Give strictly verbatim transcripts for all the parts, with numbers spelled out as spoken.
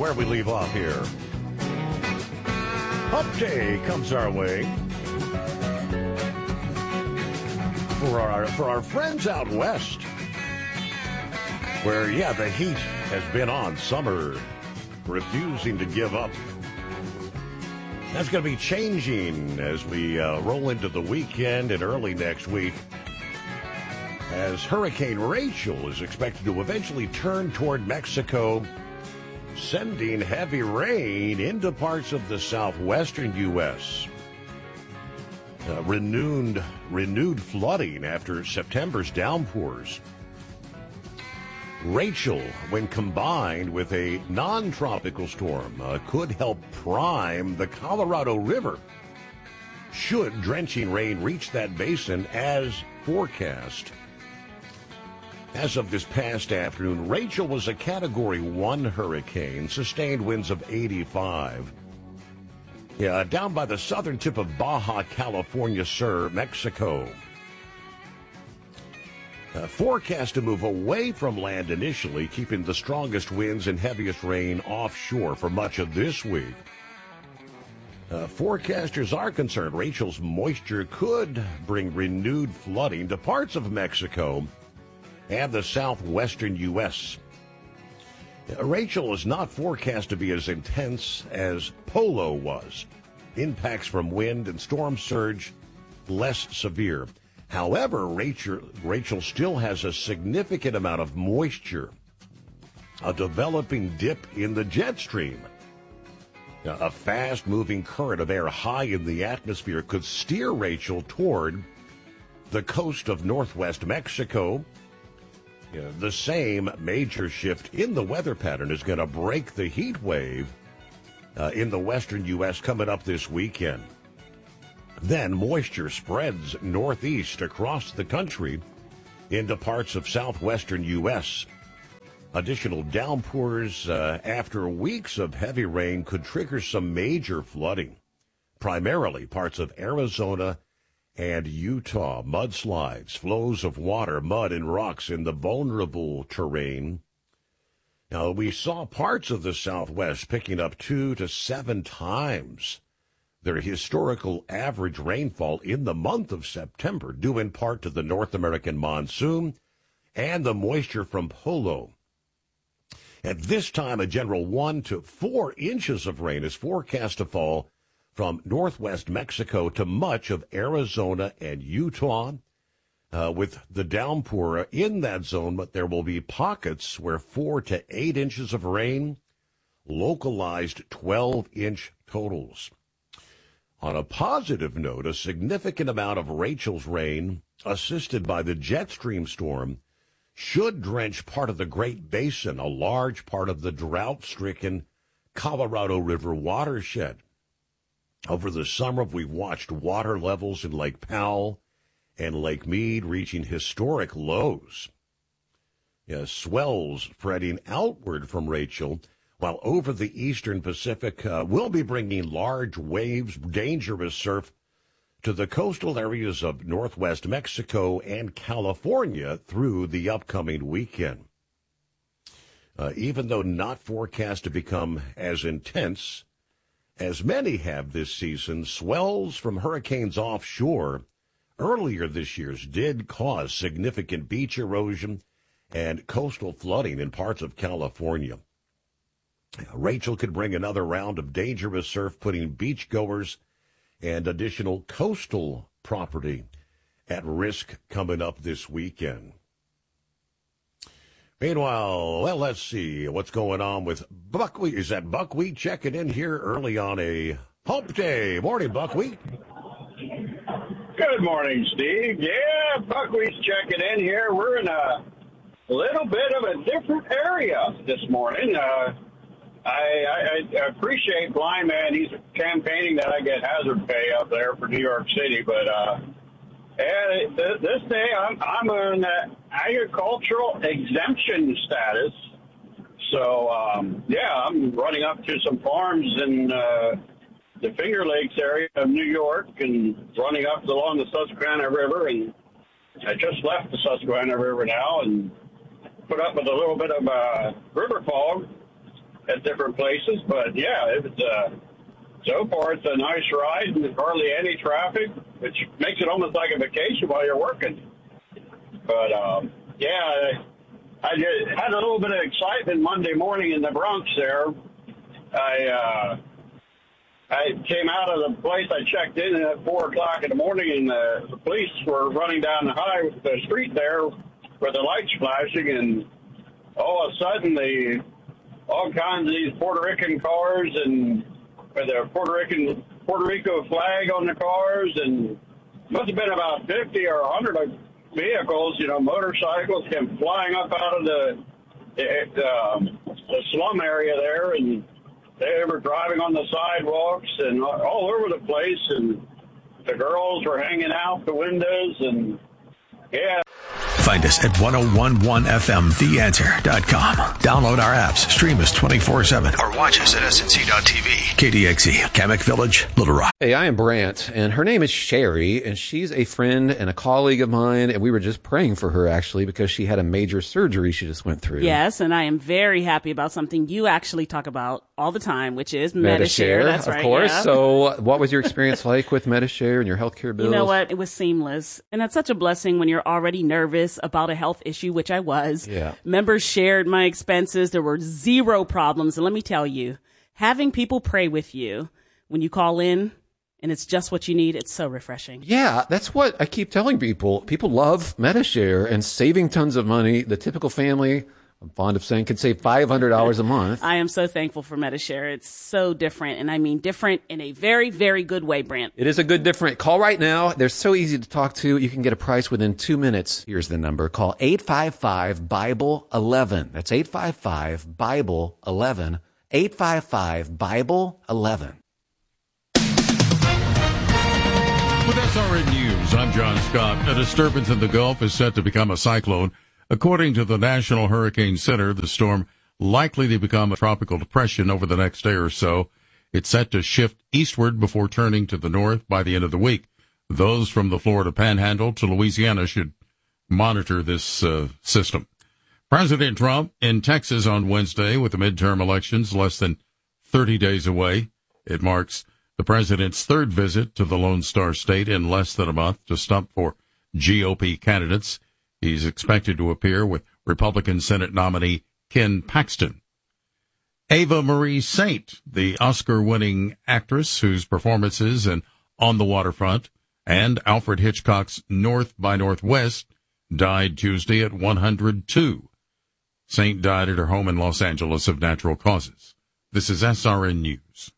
where we leave off here. Hump Day comes our way. For our, for our friends out west, where, yeah, the heat has been on. Summer refusing to give up. That's going to be changing as we uh, roll into the weekend and early next week, as Hurricane Rachel is expected to eventually turn toward Mexico, sending heavy rain into parts of the southwestern U S Uh, renewed, renewed flooding after September's downpours. Rachel, when combined with a non-tropical storm, uh, could help prime the Colorado River should drenching rain reach that basin as forecast. As of this past afternoon, Rachel was a Category one hurricane, sustained winds of eighty-five. Yeah, down by the southern tip of Baja California Sur, Mexico. Uh, forecast to move away from land initially, keeping the strongest winds and heaviest rain offshore for much of this week. Uh, forecasters are concerned Rachel's moisture could bring renewed flooding to parts of Mexico and the southwestern U S Rachel is not forecast to be as intense as Polo was. Impacts from wind and storm surge less severe. However, Rachel, Rachel still has a significant amount of moisture, a developing dip in the jet stream. A fast-moving current of air high in the atmosphere could steer Rachel toward the coast of northwest Mexico. Yeah, the same major shift in the weather pattern is going to break the heat wave uh, in the western U S coming up this weekend. Then moisture spreads northeast across the country into parts of southwestern U S Additional downpours uh, after weeks of heavy rain could trigger some major flooding, primarily parts of Arizona and Utah. Mudslides, flows of water, mud, and rocks in the vulnerable terrain. Now, we saw parts of the Southwest picking up two to seven times their historical average rainfall in the month of September, due in part to the North American monsoon and the moisture from Polo. At this time, a general one to four inches of rain is forecast to fall from northwest Mexico to much of Arizona and Utah, uh, with the downpour in that zone, but there will be pockets where four to eight inches of rain, localized twelve-inch totals. On a positive note, a significant amount of Rachel's rain, assisted by the jet stream storm, should drench part of the Great Basin, a large part of the drought-stricken Colorado River watershed. Over the summer, we've watched water levels in Lake Powell and Lake Mead reaching historic lows. Yeah, swells spreading outward from Rachel, while over the eastern Pacific uh, will be bringing large waves, dangerous surf to the coastal areas of northwest Mexico and California through the upcoming weekend. Uh, even though not forecast to become as intense as many have this season, swells from hurricanes offshore earlier this year did cause significant beach erosion and coastal flooding in parts of California. Rachel could bring another round of dangerous surf, putting beachgoers and additional coastal property at risk coming up this weekend. Meanwhile, well, let's see what's going on with Buckwheat. Is that Buckwheat checking in here early on a hump day? Morning, Buckwheat. Good morning, Steve. Yeah, Buckwheat's checking in here. We're in a little bit of a different area this morning. Uh, I, I, I appreciate Blind Man. He's campaigning that I get hazard pay up there for New York City, but uh, and this day I'm, I'm on uh, agricultural exemption status. So, um, yeah, I'm running up to some farms in uh, the Finger Lakes area of New York and running up along the Susquehanna River. And I just left the Susquehanna River now and put up with a little bit of uh, river fog. at different places. But yeah, it's uh, so far it's a nice ride and hardly any traffic, which makes it almost like a vacation while you're working. But um, yeah, I just had a little bit of excitement Monday morning in the Bronx there. I uh, I came out of the place I checked in at four o'clock in the morning, and the, the police were running down the high the street there with the lights flashing, and all of a sudden, the all kinds of these Puerto Rican cars and with a Puerto Rican Puerto Rico flag on the cars, and must have been about fifty or a hundred vehicles, you know, motorcycles came flying up out of the the, um, the slum area there, and they were driving on the sidewalks and all over the place, and the girls were hanging out the windows, and yeah. Find us at ten eleven F M the answer dot com. Download our apps, stream us twenty-four seven, or watch us at S N C dot T V. K D X E, Kamek Village, Little Rock. Hey, I am Brant, and her name is Sherry, and she's a friend and a colleague of mine, and we were just praying for her, actually, because she had a major surgery she just went through. Yes, and I am very happy about something you actually talk about all the time, which is Medi-Share. That's of right, course. yeah. So what was your experience like with Medi-Share and your healthcare bills? You know what? It was seamless. And that's such a blessing when you're already nervous about a health issue, which I was. Yeah. Members shared my expenses. There were zero problems. And let me tell you, having people pray with you when you call in and it's just what you need, it's so refreshing. Yeah, that's what I keep telling people. People love Medi-Share and saving tons of money. The typical family, I'm fond of saying, could save five hundred dollars a month. I am so thankful for Medi-Share. It's so different, and I mean different in a very, very good way, Brant. It is a good different. Call right now. They're so easy to talk to. You can get a price within two minutes. Here's the number. Call eight five five, Bible eleven. That's eight five five, Bible eleven. eight five five, Bible eleven. With S R N News, I'm John Scott. A disturbance in the Gulf is set to become a cyclone. According to the National Hurricane Center, the storm likely to become a tropical depression over the next day or so. It's set to shift eastward before turning to the north by the end of the week. Those from the Florida Panhandle to Louisiana should monitor this uh, system. President Trump in Texas on Wednesday with the midterm elections less than thirty days away. It marks the president's third visit to the Lone Star State in less than a month to stump for G O P candidates. He's expected to appear with Republican Senate nominee Ken Paxton. Ava Marie Saint, the Oscar-winning actress whose performances in On the Waterfront and Alfred Hitchcock's North by Northwest died Tuesday at one hundred two. Saint died at her home in Los Angeles of natural causes. This is S R N News.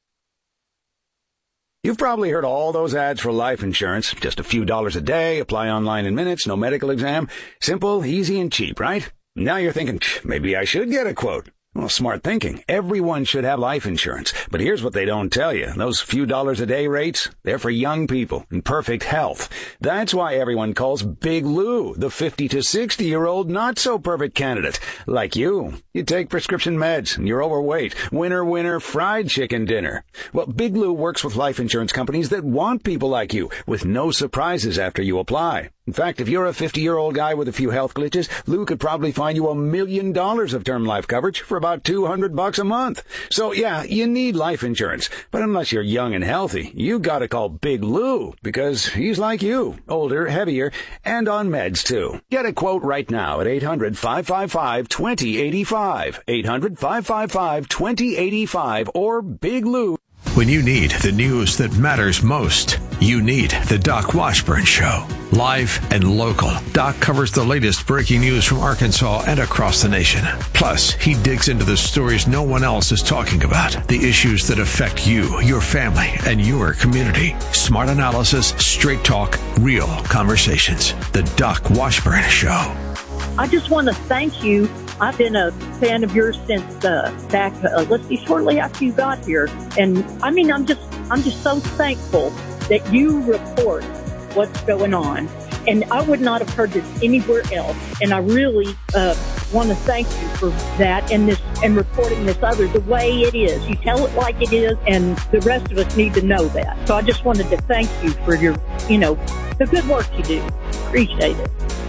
You've probably heard all those ads for life insurance. Just a few dollars a day, apply online in minutes, no medical exam. Simple, easy, and cheap, right? Now you're thinking, maybe I should get a quote. Well, smart thinking. Everyone should have life insurance. But here's what they don't tell you. Those few dollars a day rates, they're for young people in perfect health. That's why everyone calls Big Lou the fifty to sixty-year-old not-so-perfect candidate. Like you. You take prescription meds and you're overweight. Winner, winner, fried chicken dinner. Well, Big Lou works with life insurance companies that want people like you with no surprises after you apply. In fact, if you're a fifty-year-old guy with a few health glitches, Lou could probably find you a million dollars of term life coverage for about two hundred bucks a month. So yeah, you need life insurance. But unless you're young and healthy, you gotta call Big Lou because he's like you, older, heavier, and on meds too. Get a quote right now at eight hundred, five five five, two zero eight five. eight hundred, five five five, two zero eight five or Big Lou. When you need the news that matters most, you need the Doc Washburn Show. Live and local, Doc covers the latest breaking news from Arkansas and across the nation. Plus, he digs into the stories no one else is talking about, the issues that affect you, your family, and your community. Smart analysis, straight talk, real conversations. The Doc Washburn Show. I just want to thank you. I've been a fan of yours since uh, back, uh, let's see, shortly after you got here. And I mean, I'm just, I'm just so thankful that you report what's going on. And I would not have heard this anywhere else. And I really uh, want to thank you for that and this and reporting this other the way it is. You tell it like it is, and the rest of us need to know that. So I just wanted to thank you for your, you know, the good work you do. Appreciate it.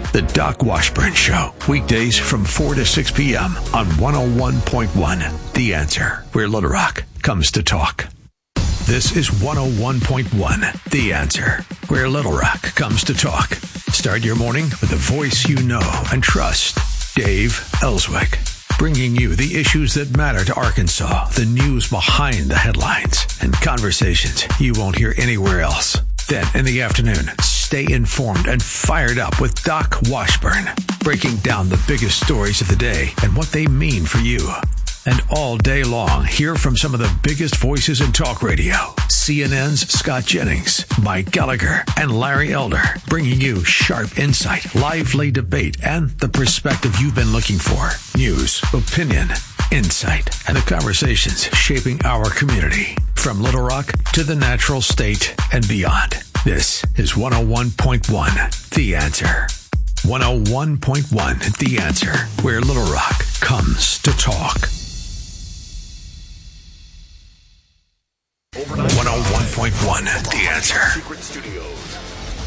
The Doc Washburn Show, weekdays from four to six p.m. on one oh one point one. The Answer, where Little Rock comes to talk. This is one oh one point one, The Answer, where Little Rock comes to talk. Start your morning with a voice you know and trust. Dave Ellswick, bringing you the issues that matter to Arkansas, the news behind the headlines, and conversations you won't hear anywhere else. Then in the afternoon, stay informed and fired up with Doc Washburn, breaking down the biggest stories of the day and what they mean for you. And all day long, hear from some of the biggest voices in talk radio. C N N's Scott Jennings, Mike Gallagher, and Larry Elder, bringing you sharp insight, lively debate, and the perspective you've been looking for. News, opinion, insight, and the conversations shaping our community. From Little Rock to the Natural State and beyond. This is one oh one point one, The Answer. one oh one point one, The Answer, where Little Rock comes to talk. one oh one point one, The Answer. Secret Studios.